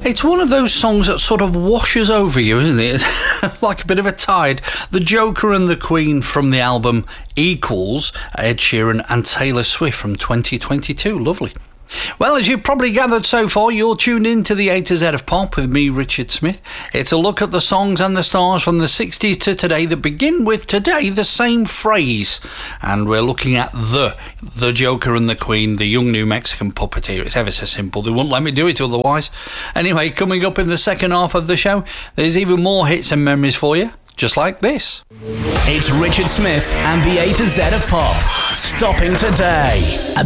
It's one of those songs that sort of washes over you, isn't it? Like a bit of a tide. The Joker and the Queen from the album Equals, Ed Sheeran and Taylor Swift from 2022. Lovely. Well, as you've probably gathered so far, you're tuned in to the A to Z of Pop with me, Richard Smith. It's a look at the songs and the stars from the 60s to today that begin with today the same phrase. And we're looking at the Joker and the Queen, the young New Mexican puppeteer. It's ever so simple. They wouldn't let me do it otherwise. Anyway, coming up in the second half of the show, there's even more hits and memories for you, just like this. It's Richard Smith and the A to Z of Pop. Stopping today.